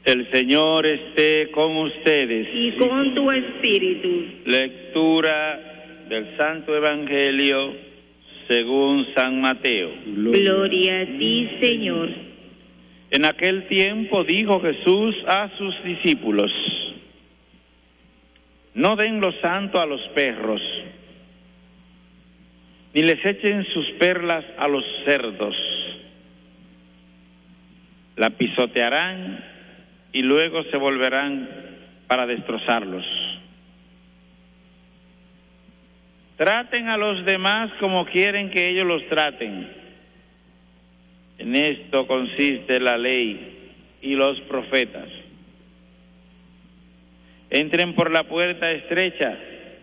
El Señor esté con ustedes. Y con tu espíritu. Lectura del Santo Evangelio según San Mateo. Gloria a ti, Señor. En aquel tiempo dijo Jesús a sus discípulos: no den lo santo a los perros, ni les echen sus perlas a los cerdos. La pisotearán y luego se volverán para destrozarlos. Traten a los demás como quieren que ellos los traten. En esto consiste la ley y los profetas. Entren por la puerta estrecha.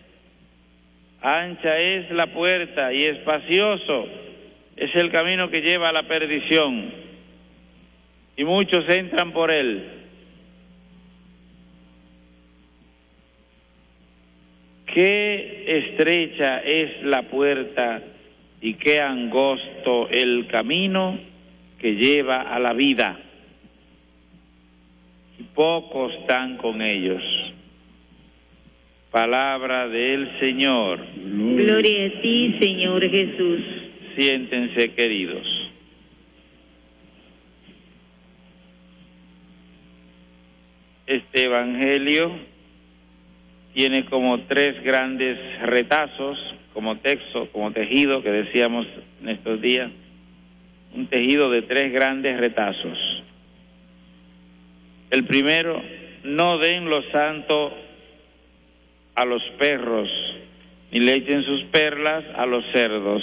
Ancha es la puerta y espacioso es el camino que lleva a la perdición, y muchos entran por él. Qué estrecha es la puerta y qué angosto el camino que lleva a la vida, y pocos dan con ellos. Palabra del Señor. Gloria a ti, Señor Jesús. Siéntense, queridos. Este Evangelio tiene como tres grandes retazos, como texto, como tejido, que decíamos en estos días, un tejido de tres grandes retazos. El primero: no den lo santo a los perros, ni le echen sus perlas a los cerdos.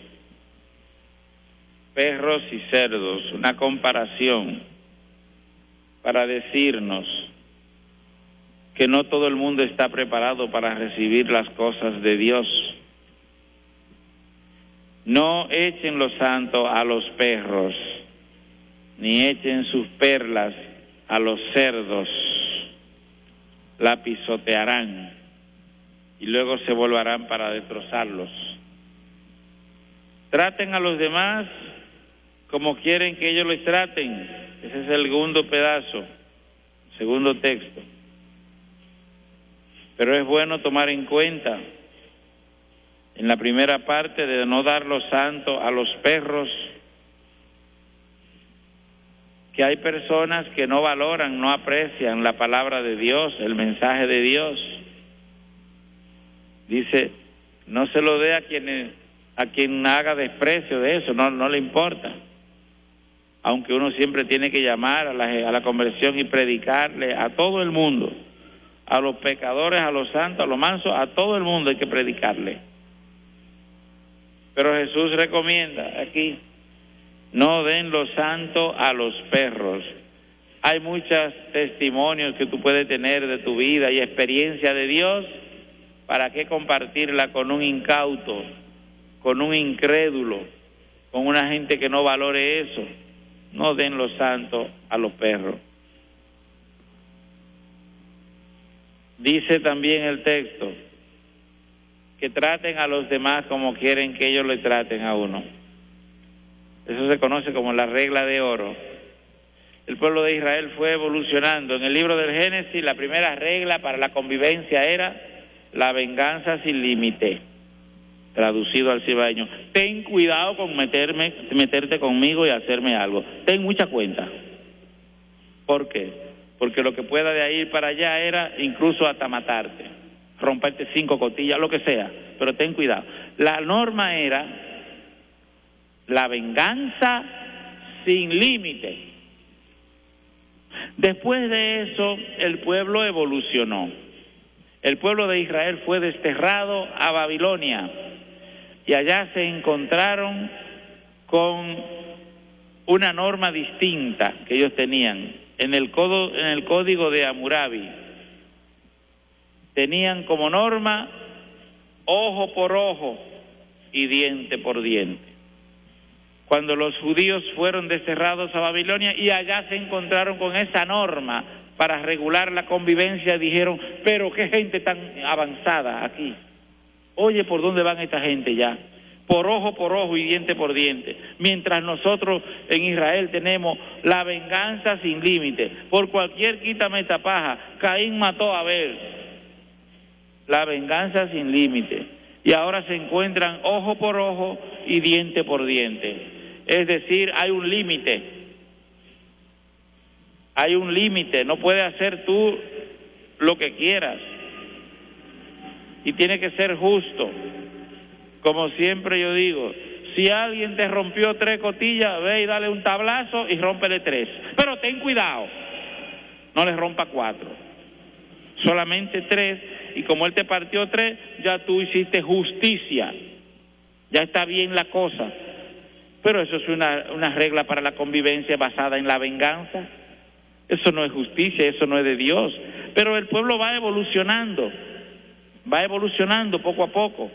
Perros y cerdos, una comparación para decirnos que no todo el mundo está preparado para recibir las cosas de Dios. No echen lo santo a los perros, ni echen sus perlas a los cerdos. La pisotearán y luego se volverán para destrozarlos. Traten a los demás como quieren que ellos les traten. Ese es el segundo pedazo, segundo texto. Pero es bueno tomar en cuenta en la primera parte de no dar lo santo a los perros, que hay personas que no valoran, no aprecian la palabra de Dios, el mensaje de Dios. Dice, no se lo dé a quien haga desprecio de eso, no le importa. Aunque uno siempre tiene que llamar a la conversión y predicarle a todo el mundo, a los pecadores, a los santos, a los mansos, a todo el mundo hay que predicarle. Pero Jesús recomienda aquí: no den lo santo a los perros. Hay muchos testimonios que tú puedes tener de tu vida y experiencia de Dios. ¿Para qué compartirla con un incauto, con un incrédulo, con una gente que no valore eso? No den lo santo a los perros. Dice también el texto que traten a los demás como quieren que ellos le traten a uno. Eso se conoce como la regla de oro. El pueblo de Israel fue evolucionando. En el libro del Génesis, la primera regla para la convivencia era la venganza sin límite. Traducido al cibaeño: ten cuidado con meterte conmigo y hacerme algo. Ten mucha cuenta. ¿Por qué? Porque lo que pueda de ahí para allá era incluso hasta matarte, romperte 5 costillas, lo que sea, pero ten cuidado. La norma era la venganza sin límite. Después de eso, el pueblo evolucionó. El pueblo de Israel fue desterrado a Babilonia y allá se encontraron con una norma distinta que ellos tenían. En el código de Hammurabi tenían como norma ojo por ojo y diente por diente. Cuando los judíos fueron desterrados a Babilonia y allá se encontraron con esa norma para regular la convivencia, dijeron: pero qué gente tan avanzada aquí. Oye, ¿por dónde van esta gente ya? por ojo y diente por diente, mientras nosotros en Israel tenemos la venganza sin límite. Por cualquier quítame esta paja, Caín mató a Abel. La venganza sin límite. Y ahora se encuentran ojo por ojo y diente por diente. Es decir, hay un límite. Hay un límite. No puedes hacer tú lo que quieras. Y tiene que ser justo. Como siempre yo digo, si alguien te rompió 3 costillas, ve y dale un tablazo y rómpele 3. Pero ten cuidado, no le rompa 4. Solamente 3, y como él te partió 3, ya tú hiciste justicia. Ya está bien la cosa. Pero eso es una regla para la convivencia basada en la venganza. Eso no es justicia, eso no es de Dios. Pero el pueblo va evolucionando poco a poco.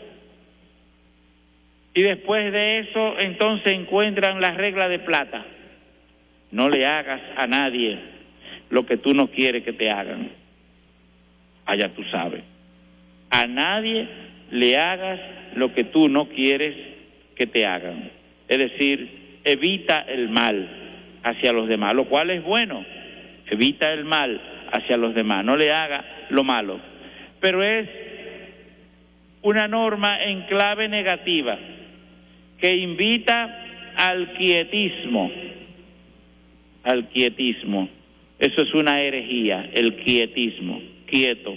Y después de eso, entonces encuentran la regla de plata. No le hagas a nadie lo que tú no quieres que te hagan. Allá tú sabes. A nadie le hagas lo que tú no quieres que te hagan. Es decir, evita el mal hacia los demás, lo cual es bueno. Evita el mal hacia los demás, no le haga lo malo. Pero es una norma en clave negativa que invita al quietismo. Al quietismo. Eso es una herejía, el quietismo. Quieto.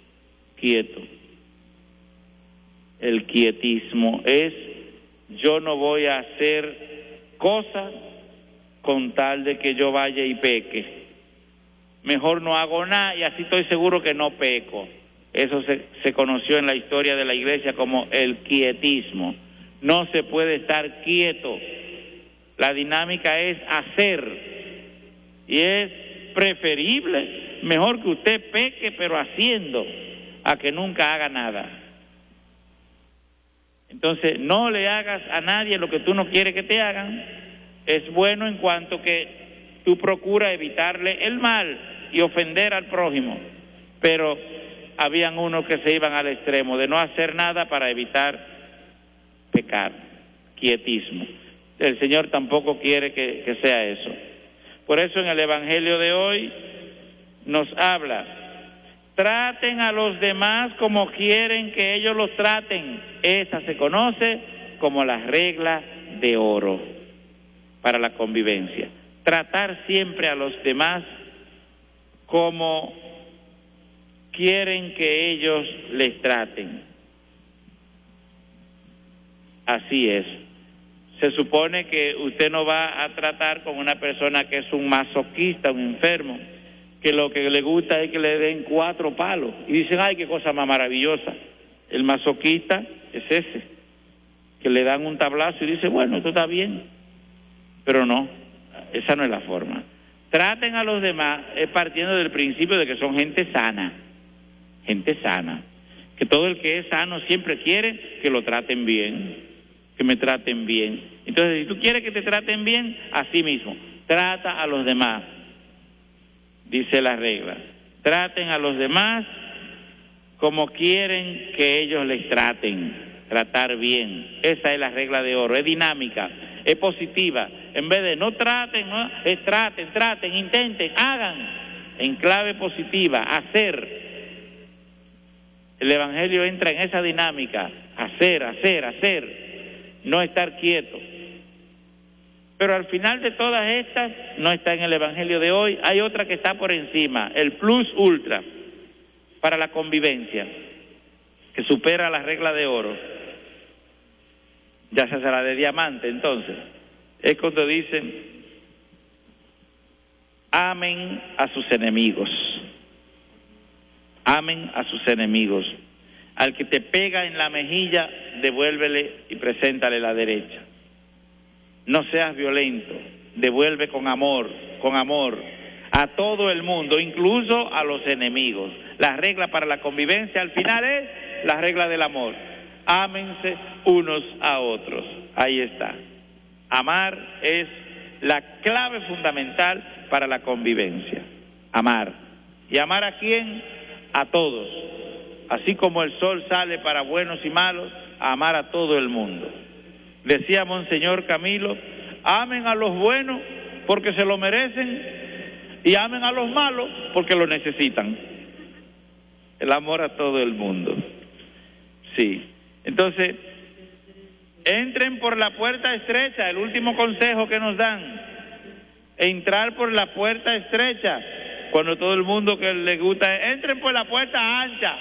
El quietismo es: yo no voy a hacer cosas con tal de que yo vaya y peque. Mejor no hago nada y así estoy seguro que no peco. Eso se conoció en la historia de la iglesia como el quietismo. No se puede estar quieto. La dinámica es hacer. Y es preferible, mejor que usted peque pero haciendo, a que nunca haga nada. Entonces, no le hagas a nadie lo que tú no quieres que te hagan. Es bueno en cuanto que tú procuras evitarle el mal y ofender al prójimo. Pero habían unos que se iban al extremo de no hacer nada para evitar pecar. Quietismo. El Señor tampoco quiere que sea eso. Por eso en el Evangelio de hoy nos habla: traten a los demás como quieren que ellos los traten. Esa se conoce como la regla de oro para la convivencia. Tratar siempre a los demás como quieren que ellos les traten. Así es. Se supone que usted no va a tratar con una persona que es un masoquista, un enfermo, que lo que le gusta es que le den 4 palos. Y dicen, ay, qué cosa más maravillosa. El masoquista es ese, que le dan un tablazo y dice, bueno, esto está bien. Pero no, esa no es la forma. Traten a los demás partiendo del principio de que son gente sana. Que todo el que es sano siempre quiere que lo traten bien, que me traten bien. Entonces, si tú quieres que te traten bien, así mismo, trata a los demás. Dice la regla: traten a los demás como quieren que ellos les traten. Tratar bien. Esa es la regla de oro. Es dinámica, es positiva. En vez de no traten, ¿no? Es traten, intenten, hagan. En clave positiva, hacer. El Evangelio entra en esa dinámica. Hacer. No estar quieto. Pero al final de todas estas, no está en el Evangelio de hoy, hay otra que está por encima, el plus ultra para la convivencia, que supera la regla de oro. Ya se hace la de diamante, entonces. Es cuando dicen, amen a sus enemigos. Amen a sus enemigos. Al que te pega en la mejilla, devuélvele y preséntale la derecha. No seas violento, devuelve con amor, a todo el mundo, incluso a los enemigos. La regla para la convivencia al final es la regla del amor. Ámense unos a otros. Ahí está. Amar es la clave fundamental para la convivencia. Amar. ¿Y amar a quién? A todos. Así como el sol sale para buenos y malos, a amar a todo el mundo. Decía Monseñor Camilo, amen a los buenos porque se lo merecen y amen a los malos porque lo necesitan. El amor a todo el mundo. Sí. Entonces, entren por la puerta estrecha, el último consejo que nos dan. Entrar por la puerta estrecha. Cuando todo el mundo que le gusta, entren por la puerta ancha.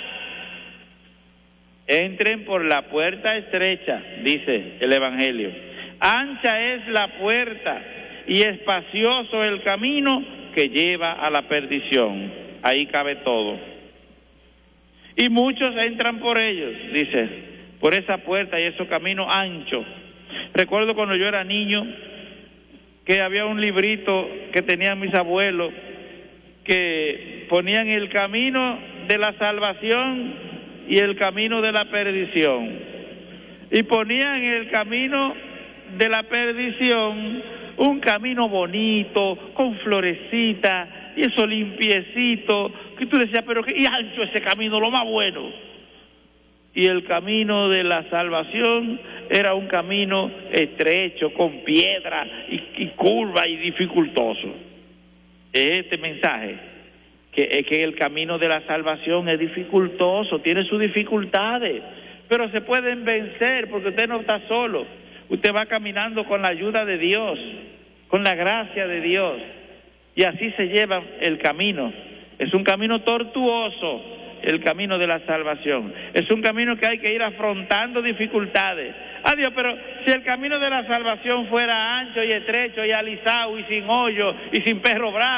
Entren por la puerta estrecha, dice el Evangelio. Ancha es la puerta y espacioso el camino que lleva a la perdición. Ahí cabe todo. Y muchos entran por ellos, dice, por esa puerta y esos caminos anchos. Recuerdo cuando yo era niño que había un librito que tenían mis abuelos que ponían el camino de la salvación y el camino de la perdición. Y ponían el camino de la perdición un camino bonito, con florecita, y eso limpiecito, que tú decías, pero qué ancho ese camino, lo más bueno. Y el camino de la salvación era un camino estrecho, con piedra y curva y dificultoso. Este mensaje, que el camino de la salvación es dificultoso, tiene sus dificultades, pero se pueden vencer porque usted no está solo. Usted va caminando con la ayuda de Dios, con la gracia de Dios, y así se lleva el camino. Es un camino tortuoso, el camino de la salvación. Es un camino que hay que ir afrontando dificultades. Adiós, pero si el camino de la salvación fuera ancho y estrecho y alisado y sin hoyo y sin perro bravo,